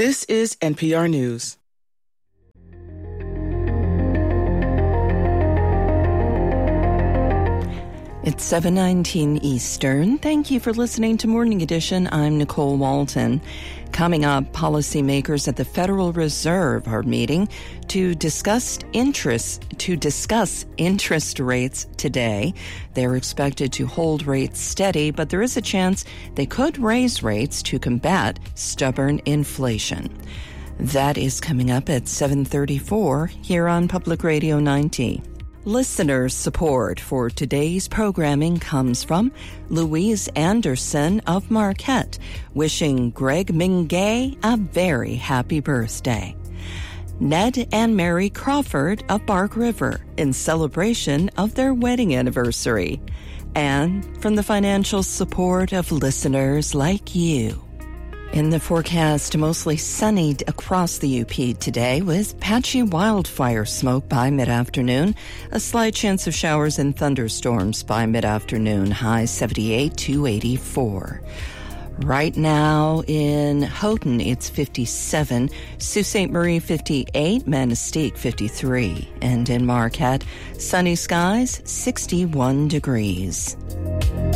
This is NPR News. It's 7:19 Eastern. Thank you for listening to Morning Edition. I'm Nicole Walton. Coming up, policymakers at the Federal Reserve are meeting to discuss interest rates today. They're expected to hold rates steady, but there is a chance they could raise rates to combat stubborn inflation. That is coming up at 7:34 here on Public Radio 90. Listener support for today's programming comes from Louise Anderson of Marquette, wishing Greg Mingay a very happy birthday. Ned and Mary Crawford of Bark River in celebration of their wedding anniversary. And from the financial support of listeners like you. In the forecast, mostly sunny across the UP today with patchy wildfire smoke by mid-afternoon. A slight chance of showers and thunderstorms by mid-afternoon, high 78 to 84. Right now in Houghton, it's 57, Sault Ste. Marie 58, Manistee 53, and in Marquette, sunny skies, 61 degrees.